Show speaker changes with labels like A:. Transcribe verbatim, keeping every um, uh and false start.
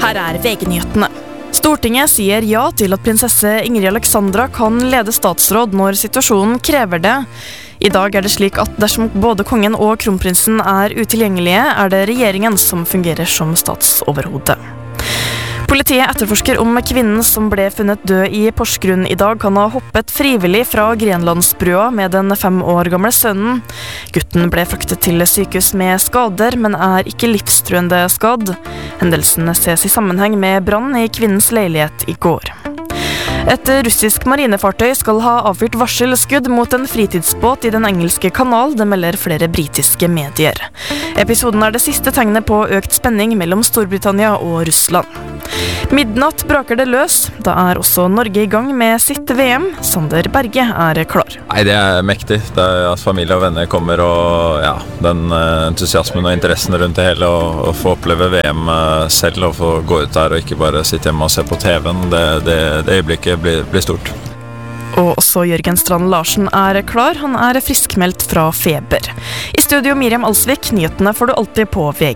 A: Her er V G-nyhetene. Stortinget sier ja til at prinsesse Ingrid Alexandra kan lede statsråd når situasjonen krever det. I dag er det slik at dersom både kongen og kronprinsen er utilgjengelige, er det regjeringen som fungerer som statsoverhode. Politiet etterforsker om kvinnen som ble funnet død i Porsgrunn i dag kan ha hoppet frivillig fra Grenlandsbrua med den fem år gamle sønnen. Gutten ble fraktet til sykehus med skader, men er ikke livstruende skadd. Hendelsen ses i sammenheng med brann i kvinnens leilighet i går. Et russisk marinefartøy skal ha avfyrt varselskudd mot en fritidsbåt i den engelske kanal, det melder flere britiske medier. Episoden er det siste tegnet på økt spenning mellom Storbritannia og Russland. Midnatt braker det løs, da er også Norge i gang med sitt V M. Sander Berge er klar.
B: Nei, det er mektig. Det er at familie og venner kommer, og ja, den entusiasmen og interessen rundt det hele, og, og få oppleve V M selv, og få gå ut der og ikke bare sitte hjemme og se på T V-en, det, det, det øyeblikket blir, blir stort.
A: Og også Jørgen Strand Larsen er klar. Han er friskmeldt fra feber. I studio Miriam Alsvik, nyhetene får du alltid på V G.